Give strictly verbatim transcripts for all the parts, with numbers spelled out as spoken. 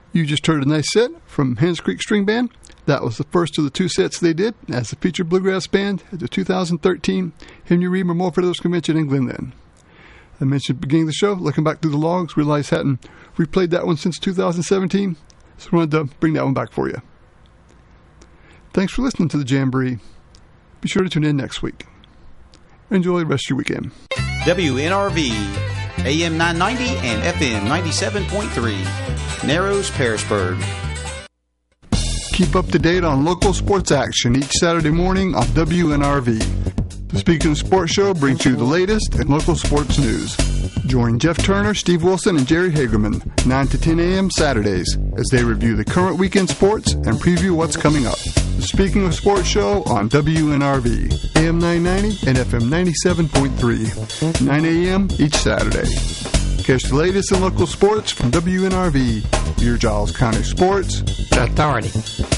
You just heard a nice set from Hens Creek String Band. That was the first of the two sets they did as a featured bluegrass band at the two thousand thirteen Henry Reed Memorial Fiddlers Convention in Glenlyn. I mentioned at the beginning of the show, looking back through the logs, realized I hadn't replayed that one since two thousand seventeen, so I wanted to bring that one back for you. Thanks for listening to the Jamboree. Be sure to tune in next week. Enjoy the rest of your weekend. W N R V, A M nine ninety and F M ninety-seven point three, Narrows, Pearisburg. Keep up to date on local sports action each Saturday morning on W N R V. The Speaking of Sports Show brings you the latest in local sports news. Join Jeff Turner, Steve Wilson, and Jerry Hagerman nine to ten a.m. Saturdays as they review the current weekend sports and preview what's coming up. The Speaking of Sports Show on W N R V, A M nine ninety and F M ninety-seven point three, nine a.m. each Saturday. Catch the latest in local sports from W N R V, your Giles County Sports Authority.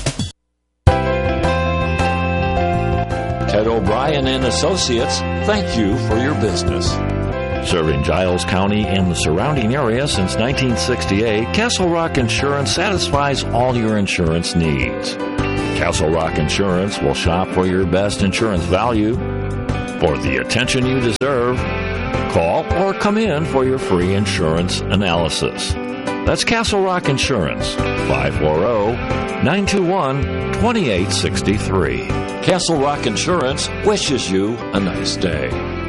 Ted O'Brien and Associates, thank you for your business. Serving Giles County and the surrounding area since nineteen sixty-eight, Castle Rock Insurance satisfies all your insurance needs. Castle Rock Insurance will shop for your best insurance value. For the attention you deserve, call or come in for your free insurance analysis. That's Castle Rock Insurance, five four zero, nine two one, two eight six three. Castle Rock Insurance wishes you a nice day.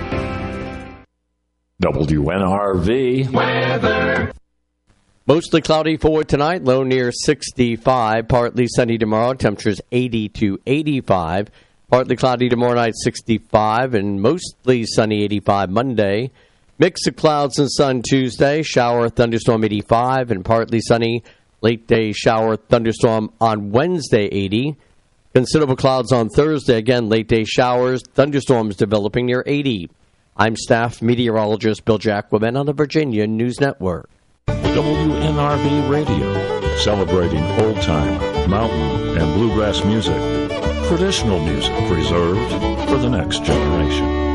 W N R V weather. Mostly cloudy for tonight, low near sixty-five. Partly sunny tomorrow, temperatures eighty to eighty-five. Partly cloudy tomorrow night, sixty-five, and mostly sunny, eighty-five Monday. Mix of clouds and sun Tuesday, shower, thunderstorm, eighty-five, and partly sunny. Late day shower, thunderstorm on Wednesday, eighty. Considerable clouds on Thursday, again, late day showers, thunderstorms developing near eighty. I'm staff meteorologist Bill Jacquemin on the Virginia News Network. W N R V Radio, celebrating old-time, mountain, and bluegrass music. Traditional music preserved for the next generation.